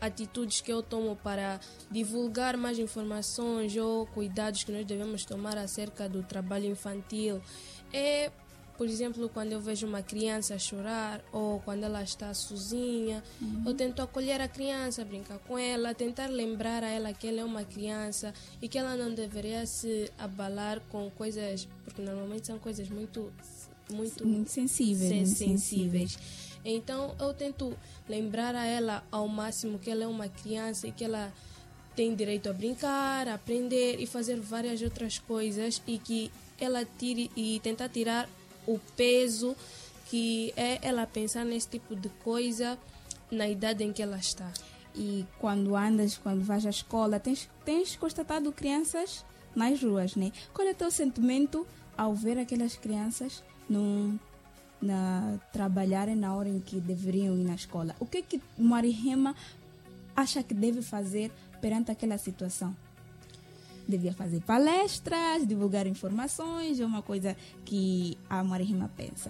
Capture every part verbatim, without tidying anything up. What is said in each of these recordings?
atitudes que eu tomo para divulgar mais informações ou cuidados que nós devemos tomar acerca do trabalho infantil é, por exemplo, quando eu vejo uma criança chorar ou quando ela está sozinha, uhum. eu tento acolher a criança, brincar com ela, tentar lembrar a ela que ela é uma criança e que ela não deveria se abalar com coisas, porque normalmente são coisas muito, muito, muito sensíveis. Sen- muito sensíveis. sensíveis. Então eu tento lembrar a ela ao máximo que ela é uma criança e que ela tem direito a brincar, a aprender e fazer várias outras coisas e que ela tire e tentar tirar o peso que é ela pensar nesse tipo de coisa na idade em que ela está. E quando andas, quando vais à escola, tens, tens constatado crianças nas ruas, né? Qual é o teu sentimento ao ver aquelas crianças num, na, trabalharem na hora em que deveriam ir na escola? O que é que Marirema acha que deve fazer perante aquela situação? Devia fazer palestras, divulgar informações, é uma coisa que a Marirema pensa?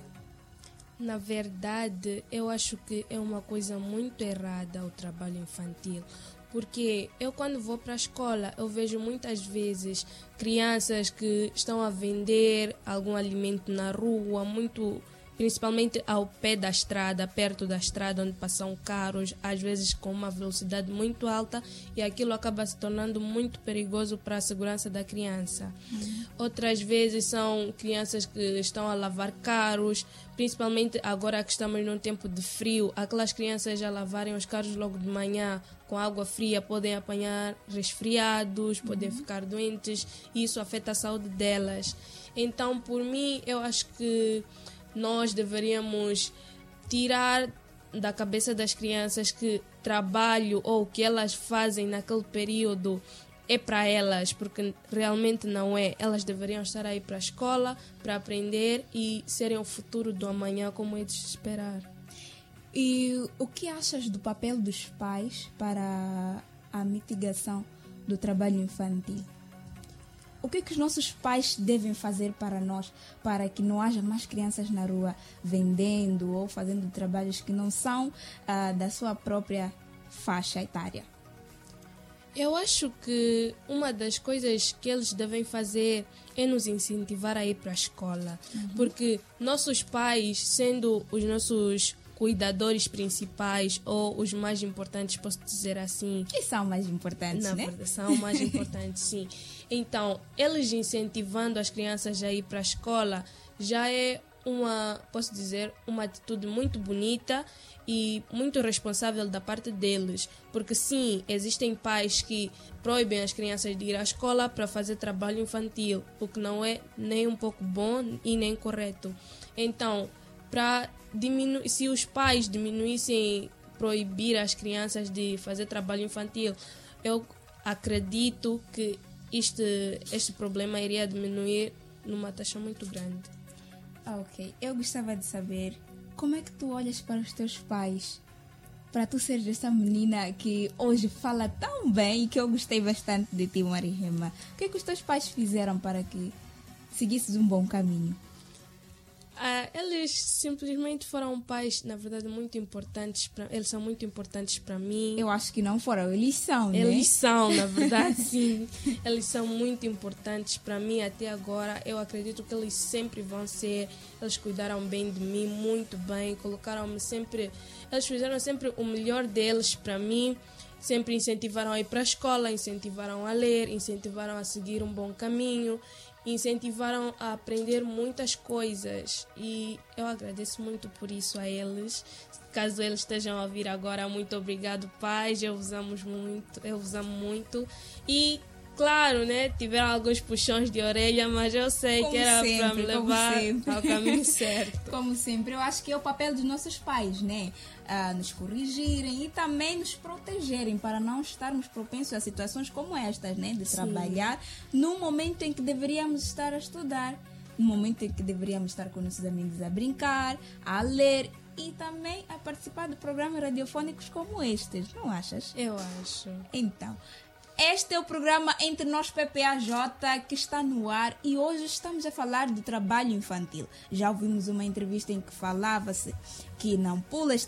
Na verdade, eu acho que é uma coisa muito errada o trabalho infantil. Porque eu, quando vou para a escola, eu vejo muitas vezes crianças que estão a vender algum alimento na rua, muito, principalmente ao pé da estrada, perto da estrada, onde passam carros, às vezes com uma velocidade muito alta, e aquilo acaba se tornando muito perigoso para a segurança da criança. Uhum. Outras vezes são crianças que estão a lavar carros, principalmente agora que estamos num tempo de frio, aquelas crianças a lavarem os carros logo de manhã com água fria podem apanhar resfriados, uhum. podem ficar doentes, e isso afeta a saúde delas. Então, por mim, eu acho que nós deveríamos tirar da cabeça das crianças que trabalho ou o que elas fazem naquele período é para elas, porque realmente não é. Elas deveriam estar aí para a escola, para aprender e serem o futuro do amanhã, como é de esperar. E o que achas do papel dos pais para a mitigação do trabalho infantil? O que é que os nossos pais devem fazer para nós, para que não haja mais crianças na rua vendendo ou fazendo trabalhos que não são ah, da sua própria faixa etária? Eu acho que uma das coisas que eles devem fazer é nos incentivar a ir para a escola. Uhum. Porque nossos pais, sendo os nossos cuidadores principais ou os mais importantes, posso dizer assim. E são mais importantes, na né? verdade, são mais importantes, sim. Então, eles incentivando as crianças a ir para a escola já é uma, posso dizer, uma atitude muito bonita e muito responsável da parte deles. Porque sim, existem pais que proíbem as crianças de ir à escola para fazer trabalho infantil, o que não é nem um pouco bom e nem correto. Então, para diminuir, se os pais diminuíssem proibir as crianças de fazer trabalho infantil, eu acredito que este, este problema iria diminuir numa taxa muito grande. Ah, ok. Eu gostava de saber como é que tu olhas para os teus pais, para tu seres essa menina que hoje fala tão bem e que eu gostei bastante de ti, Marirema. O que é que os teus pais fizeram para que seguisses um bom caminho? Ah, eles simplesmente foram pais, na verdade, muito importantes. Pra, eles são muito importantes para mim. Eu acho que não foram, eles são, né? Eles são, na verdade, sim. Eles são muito importantes para mim até agora. Eu acredito que eles sempre vão ser. Eles cuidaram bem de mim, muito bem. Colocaram-me sempre... Eles fizeram sempre o melhor deles para mim. Sempre incentivaram a ir para a escola, incentivaram a ler, incentivaram a seguir um bom caminho, incentivaram a aprender muitas coisas, e eu agradeço muito por isso a eles. Caso eles estejam a ouvir agora, muito obrigado, pais, eu vos amo muito, eu vos amo muito. E claro, né, tiveram alguns puxões de orelha, mas eu sei como que era para me levar ao caminho certo. Como sempre, eu acho que é o papel dos nossos pais, né? Uh, nos corrigirem e também nos protegerem para não estarmos propensos a situações como estas, né? De Sim. trabalhar no momento em que deveríamos estar a estudar, no momento em que deveríamos estar com nossos amigos a brincar, a ler e também a participar de programas radiofónicos como estes, não achas? Eu acho. Então, este é o programa Entre Nós P P A J que está no ar e hoje estamos a falar do trabalho infantil. Já ouvimos uma entrevista em que falava-se que não pula